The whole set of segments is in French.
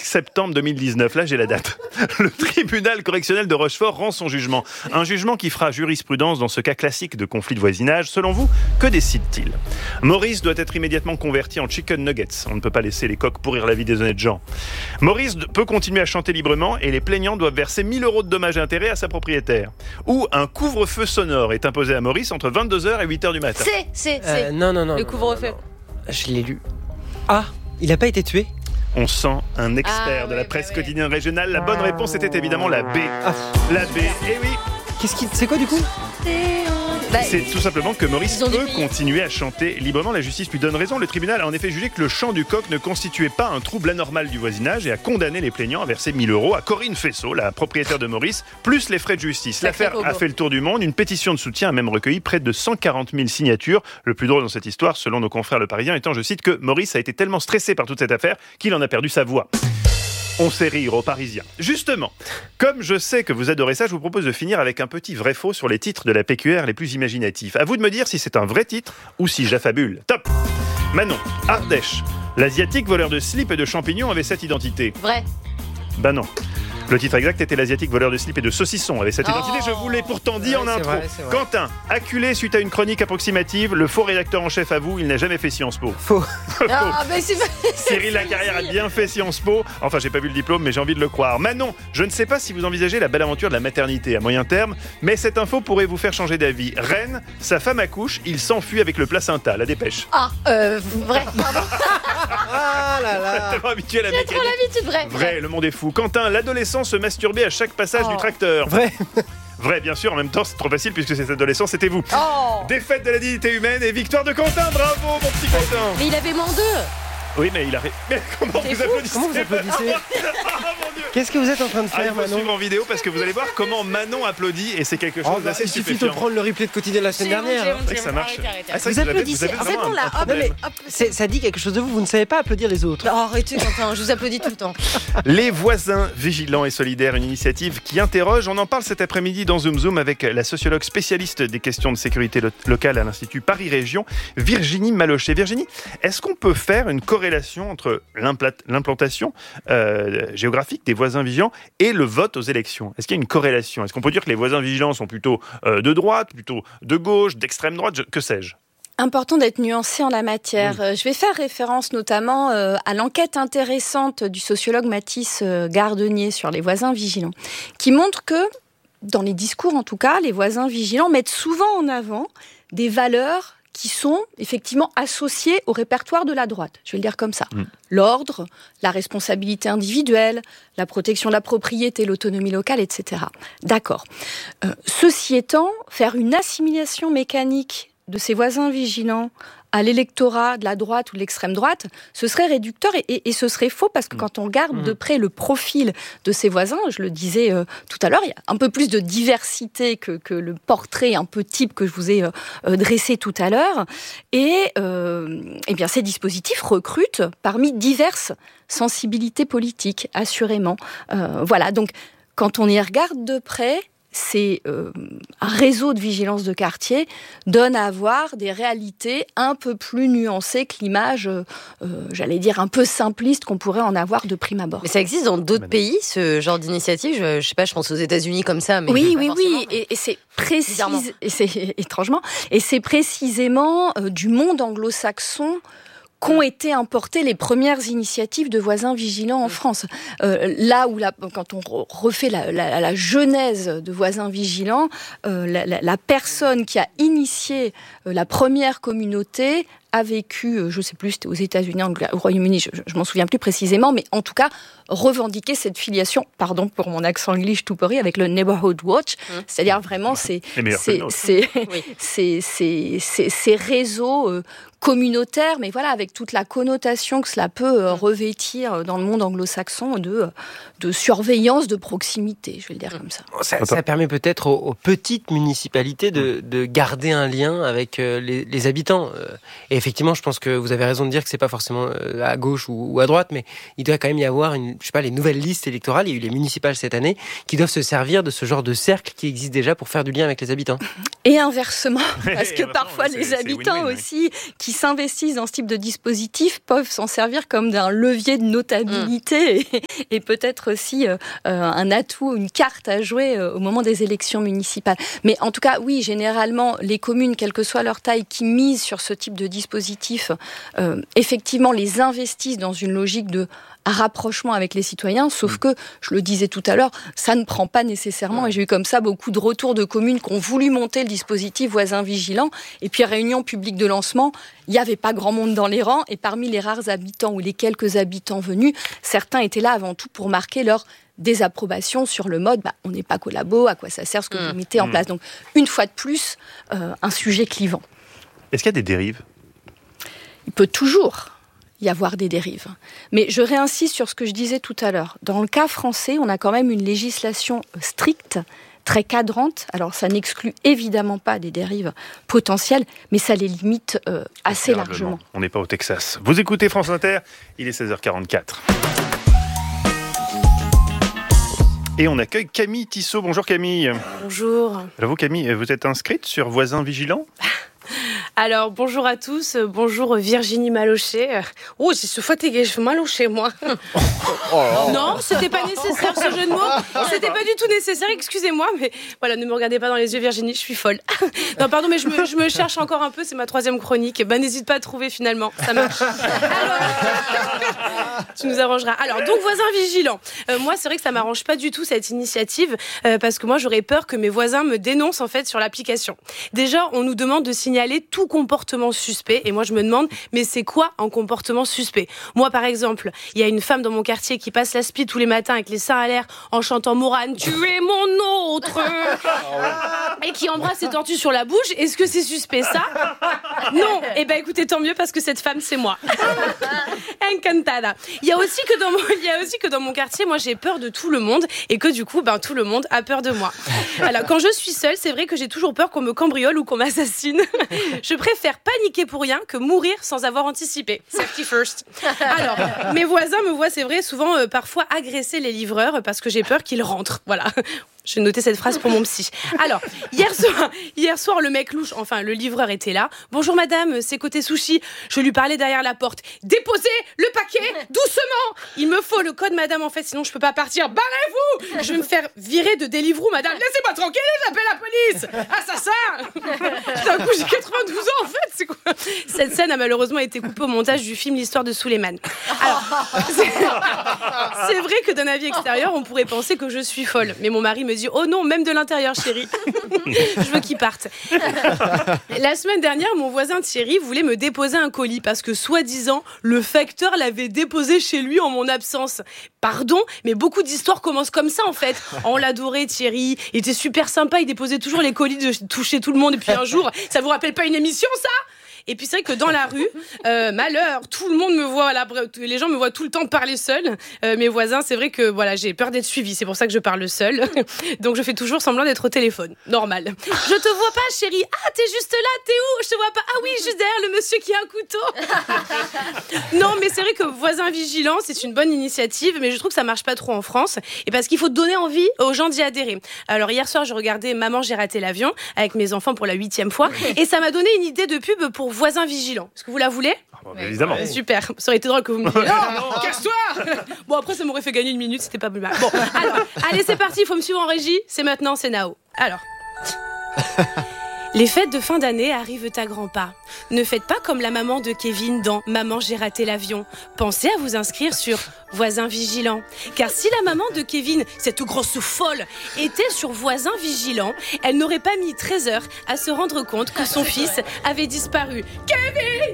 septembre 2019. Là, j'ai la date. Le tribunal correctionnel de Rochefort rend son jugement. Un jugement qui fera jurisprudence dans ce cas classique de conflit de voisinage. Selon vous, que décide-t-il ? Maurice doit être immédiatement converti en chicken nuggets. On ne peut pas laisser les coqs pourrir la vie des honnêtes gens. Maurice peut continuer à chanter librement et les plaignants doivent verser 1 000 € de dommages et intérêts à sa propriétaire. Ou un couvre-feu sonore est imposé à Maurice entre 22h et 8h du matin. Non. Le couvre-feu. Je l'ai lu. Ah, il n'a pas été tué ? On sent un expert de la presse quotidienne régionale. La bonne réponse était évidemment la B. La B, eh oui. C'est quoi du coup ? C'est tout simplement que Maurice peut continuer à chanter librement. La justice lui donne raison. Le tribunal a en effet jugé que le chant du coq ne constituait pas un trouble anormal du voisinage et a condamné les plaignants à verser 1 000 € à Corinne Fessot, la propriétaire de Maurice, plus les frais de justice. L'affaire a fait le tour du monde. Une pétition de soutien a même recueilli près de 140 000 signatures. Le plus drôle dans cette histoire, selon nos confrères Le Parisien, étant, je cite, que Maurice a été tellement stressé par toute cette affaire qu'il en a perdu sa voix. On sait rire aux Parisiens. Justement, comme je sais que vous adorez ça, je vous propose de finir avec un petit vrai-faux sur les titres de la PQR les plus imaginatifs. À vous de me dire si c'est un vrai titre ou si j'affabule. Top ! Manon, Ardèche. L'asiatique voleur de slip et de champignons avait cette identité. Vrai. Ben non. Le titre exact était l'asiatique voleur de slip et de saucisson avait cette identité. Je vous l'ai pourtant dit en intro. C'est vrai. Quentin, acculé suite à une chronique approximative, le faux rédacteur en chef avoue, il n'a jamais fait Sciences Po. Faux. Cyril Lacarrière a bien fait Sciences Po. Enfin, j'ai pas vu le diplôme, mais j'ai envie de le croire. Manon, je ne sais pas si vous envisagez la belle aventure de la maternité à moyen terme, mais cette info pourrait vous faire changer d'avis. Rennes, sa femme accouche, il s'enfuit avec le placenta. La dépêche. Vrai. Pardon. Ah là là. Tellement habitué à la J'ai trop mécanique. l'habitude, Vrai, le monde est fou. Quentin, l'adolescent se masturbait à chaque passage du tracteur. Vrai. Vrai, bien sûr, en même temps, c'est trop facile puisque cet adolescent, c'était vous. Défaite de la dignité humaine et victoire de Quentin. Bravo, mon petit Quentin. Mais il avait moins 2. Oui, mais il a... Mais comment vous applaudissez? Comment vous applaudissez? Mon Dieu. Qu'est-ce que vous êtes en train de Il faire, faut Manon? suivre en vidéo parce que vous allez voir comment Manon applaudit et c'est quelque chose d'assez Il suffit stupéfiant. de prendre le replay de quotidien de la semaine dernière. C'est vrai que ça marche. Ah, c'est Vous vrai que applaudissez. vous avez C'est vraiment bon, là, un problème. Ça dit quelque chose de vous, vous ne savez pas applaudir les autres. Arrêtez, Quentin, je vous applaudis tout le temps. Les voisins vigilants et solidaires, une initiative qui interroge. On en parle cet après-midi dans Zoom Zoom avec la sociologue spécialiste des questions de sécurité locale à l'Institut Paris Région, Virginie Malochet. Virginie, est-ce qu'on peut faire une corrélation entre l'implantation géographique des voisins vigilants et le vote aux élections? Est-ce qu'il y a une corrélation? Est-ce qu'on peut dire que les voisins vigilants sont plutôt de droite, plutôt de gauche, d'extrême droite, que sais-je? Important d'être nuancé en la matière. Oui. Je vais faire référence notamment à l'enquête intéressante du sociologue Mathis Gardenier sur les voisins vigilants, qui montre que, dans les discours en tout cas, les voisins vigilants mettent souvent en avant des valeurs qui sont effectivement associées au répertoire de la droite. Je vais le dire comme ça. L'ordre, la responsabilité individuelle, la protection de la propriété, l'autonomie locale, etc. D'accord. Ceci étant, faire une assimilation mécanique de ces voisins vigilants à l'électorat de la droite ou de l'extrême droite, ce serait réducteur et ce serait faux parce que quand on regarde de près le profil de ces voisins, je le disais tout à l'heure, il y a un peu plus de diversité que le portrait un peu type que je vous ai dressé tout à l'heure. Et bien ces dispositifs recrutent parmi diverses sensibilités politiques, assurément. Voilà, donc quand on y regarde de près, c'est un réseau de vigilance de quartier donne à voir des réalités un peu plus nuancées que l'image, j'allais dire, un peu simpliste qu'on pourrait en avoir de prime abord. Mais ça existe dans d'autres pays, ce genre d'initiative? Je sais pas, je pense aux États-Unis comme ça. Mais oui. Mais... Et c'est précis, et c'est étrangement, et c'est précisément du monde anglo-saxon qu'ont été importées les premières initiatives de voisins vigilants en France. Là où, quand on refait la genèse de voisins vigilants, la personne qui a initié la première communauté a vécu, je ne sais plus, c'était aux États-Unis, au Royaume-Uni, je m'en souviens plus précisément, mais en tout cas, revendiquer cette filiation, pardon pour mon accent anglais tout pourri, avec le Neighborhood Watch, c'est-à-dire vraiment ces réseaux communautaires, mais voilà, avec toute la connotation que cela peut revêtir dans le monde anglo-saxon de surveillance de proximité, je vais le dire comme ça. Ça permet peut-être aux petites municipalités de garder un lien avec les habitants. Et effectivement, je pense que vous avez raison de dire que c'est pas forcément à gauche ou à droite, mais il doit quand même y avoir les nouvelles listes électorales, il y a eu les municipales cette année, qui doivent se servir de ce genre de cercle qui existe déjà pour faire du lien avec les habitants. Et inversement, parce que parfois les habitants aussi, qui s'investissent dans ce type de dispositif peuvent s'en servir comme d'un levier de notabilité et peut-être aussi un atout, une carte à jouer au moment des élections municipales. Mais en tout cas, oui, généralement, les communes, quelle que soit leur taille, qui misent sur ce type de dispositif, effectivement, les investissent dans une logique de rapprochement avec les citoyens, sauf que, je le disais tout à l'heure, ça ne prend pas nécessairement, et j'ai eu comme ça beaucoup de retours de communes qui ont voulu monter le dispositif voisin vigilant, et puis réunion publique de lancement, il n'y avait pas grand monde dans les rangs, et parmi les rares habitants ou les quelques habitants venus, certains étaient là avant tout pour marquer leur désapprobation sur le mode, on n'est pas collabo, à quoi ça sert ce que vous mettez en place. Donc, une fois de plus, un sujet clivant. Est-ce qu'il y a des dérives ? Il peut toujours y avoir des dérives. Mais je réinsiste sur ce que je disais tout à l'heure. Dans le cas français, on a quand même une législation stricte, très cadrante. Alors, ça n'exclut évidemment pas des dérives potentielles, mais ça les limite assez largement. On n'est pas au Texas. Vous écoutez France Inter, il est 16h44. Et on accueille Camille Tissot. Bonjour Camille. Bonjour. Alors vous Camille, vous êtes inscrite sur Voisins Vigilants ? Alors, bonjour à tous, bonjour Virginie Malochet. Oh, j'ai ce fatigué, je fais Malochet, moi. Non, c'était pas nécessaire ce jeu de mots. C'était pas du tout nécessaire, excusez-moi, mais voilà, ne me regardez pas dans les yeux, Virginie, je suis folle. Non, pardon, mais je me cherche encore un peu, c'est ma 3e chronique. N'hésite pas à trouver finalement, ça marche. Alors, tu nous arrangeras. Alors, donc, voisins vigilants. Moi, c'est vrai que ça m'arrange pas du tout cette initiative, parce que moi, j'aurais peur que mes voisins me dénoncent en fait sur l'application. Déjà, on nous demande de signaler tout comportement suspect, et moi je me demande, mais c'est quoi un comportement suspect ? Moi par exemple, il y a une femme dans mon quartier qui passe la speed tous les matins avec les seins à l'air en chantant Morane, tu es mon autre, et qui embrasse ses tortues sur la bouche. Est-ce que c'est suspect ça ? Non. Eh ben écoutez, tant mieux, parce que cette femme c'est moi. Encantada. Il y a aussi que dans mon quartier, moi j'ai peur de tout le monde, et que du coup tout le monde a peur de moi. Alors quand je suis seule, c'est vrai que j'ai toujours peur qu'on me cambriole ou qu'on m'assassine. Je préfère paniquer pour rien que mourir sans avoir anticipé. Safety first. Alors, mes voisins me voient, c'est vrai, souvent parfois agresser les livreurs parce que j'ai peur qu'ils rentrent. Voilà. Je vais noter cette phrase pour mon psy. Alors, hier soir, le mec louche, enfin le livreur était là. Bonjour madame, c'est côté sushi. Je lui parlais derrière la porte. Déposez le paquet doucement. Il me faut le code madame en fait, sinon je peux pas partir. Barrez-vous. Je vais me faire virer de Deliveroo madame. Laissez-moi tranquille, j'appelle la police. Assassin. D'un coup j'ai 92 ans en fait, c'est quoi ? Cette scène a malheureusement été coupée au montage du film L'histoire de Suleiman. Alors, c'est vrai que d'un avis extérieur, on pourrait penser que je suis folle. Mais mon mari me dit « Oh non, même de l'intérieur, chérie. Je veux qu'il parte. » La semaine dernière, mon voisin Thierry voulait me déposer un colis parce que, soi-disant, le facteur l'avait déposé chez lui en mon absence. Pardon, mais beaucoup d'histoires commencent comme ça, en fait. On l'adorait, Thierry. Il était super sympa. Il déposait toujours les colis de toucher tout le monde. Et puis un jour, ça vous rappelle pas une émission, ça ? Et puis c'est vrai que dans la rue, malheur, tout le monde me voit, les gens me voient tout le temps parler seul. Mes voisins, c'est vrai que voilà, j'ai peur d'être suivie, c'est pour ça que je parle seule. Donc je fais toujours semblant d'être au téléphone, normal. Je te vois pas, chérie. Ah, t'es juste là, t'es où ? Je te vois pas. Ah oui, juste derrière le monsieur qui a un couteau. Non, mais c'est vrai que voisins vigilants, c'est une bonne initiative, mais je trouve que ça marche pas trop en France. Et parce qu'il faut donner envie aux gens d'y adhérer. Alors hier soir, je regardais Maman, j'ai raté l'avion avec mes enfants pour la 8e fois, et ça m'a donné une idée de pub pour voisins vigilants. Est-ce que vous la voulez ? Évidemment. Super. Ça aurait été drôle que vous me disiez non, casse-toi. Bon, après, ça m'aurait fait gagner 1 minute, c'était pas plus mal. Bon, alors, allez, c'est parti, il faut me suivre en régie. C'est maintenant, c'est Nao. Alors. Les fêtes de fin d'année arrivent à grands pas. Ne faites pas comme la maman de Kevin dans Maman, j'ai raté l'avion. Pensez à vous inscrire sur Voisins Vigilants. Car si la maman de Kevin, cette grosse folle, était sur Voisins Vigilants, elle n'aurait pas mis 13 heures à se rendre compte que son fils avait disparu. Kevin !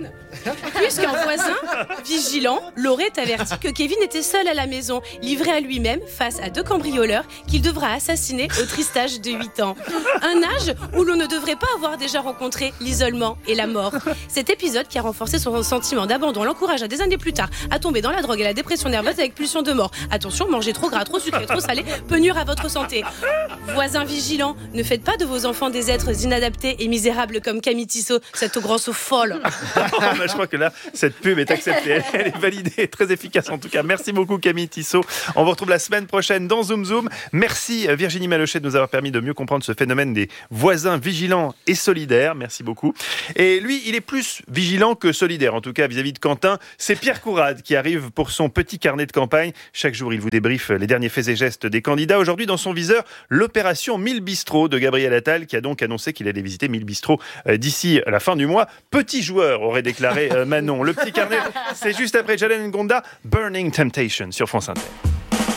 Puisqu'un voisin vigilant l'aurait averti que Kevin était seul à la maison, livré à lui-même face à 2 cambrioleurs qu'il devra assassiner au triste âge de 8 ans. Un âge où l'on ne devrait pas avoir déjà rencontré l'isolement et la mort. Cet épisode qui a renforcé son sentiment d'abandon l'encouragea des années plus tard à tomber dans la drogue et la dépression nerveuse nerveuse avec pulsion de mort. Attention, manger trop gras, trop sucré, trop salé peut nuire à votre santé. Voisins vigilants, ne faites pas de vos enfants des êtres inadaptés et misérables comme Camille Tissot, cette grosse folle. Je crois que là, cette pub est acceptée. Elle est validée, très efficace en tout cas. Merci beaucoup Camille Tissot. On vous retrouve la semaine prochaine dans Zoom Zoom. Merci Virginie Malochet de nous avoir permis de mieux comprendre ce phénomène des voisins vigilants et solidaires. Merci beaucoup. Et lui, il est plus vigilant que solidaire, en tout cas vis-à-vis de Quentin. C'est Pierre Courade qui arrive pour son petit carnet de campagne. Chaque jour, il vous débriefe les derniers faits et gestes des candidats. Aujourd'hui, dans son viseur, l'opération 1000 bistrots de Gabriel Attal, qui a donc annoncé qu'il allait visiter 1000 bistrots d'ici la fin du mois. Petit joueur, aurait déclaré Manon. Le petit carnet, c'est juste après Jalen Ngonda, Burning Temptation sur France Inter.